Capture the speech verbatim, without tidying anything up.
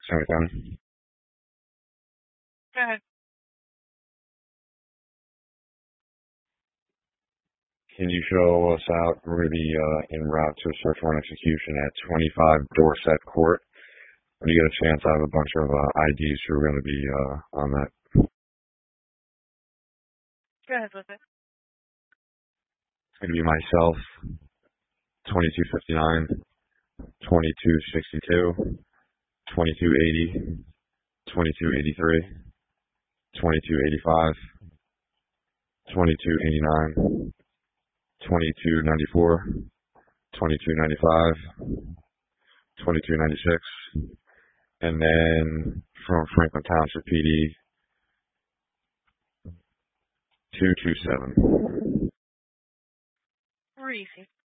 Seventy ten. Go ahead. Can you show us out? We're going to be uh, en route to a search warrant execution at twenty-five Dorset Court. When you get a chance, I have a bunch of uh, I Ds who are going to be uh, on that. Go ahead with it. It's going to be myself, twenty-two fifty-nine, twenty-two sixty-two, twenty-two eighty, twenty-two eighty-three, twenty-two eighty-five, twenty-two eighty-nine, twenty-two ninety-four, twenty-two ninety-five, twenty-two ninety-six, and then from Franklin Township P D, two two seven. Reese.